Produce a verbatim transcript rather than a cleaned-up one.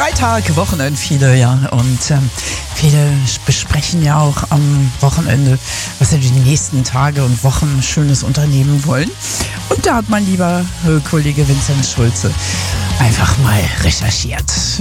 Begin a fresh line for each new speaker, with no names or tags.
Freitag, Wochenende viele, ja. Und ähm, viele besprechen ja auch am Wochenende, was sie die nächsten Tage und Wochen Schönes unternehmen wollen. Und da hat mein lieber äh, Kollege Vincent Schulze einfach mal recherchiert.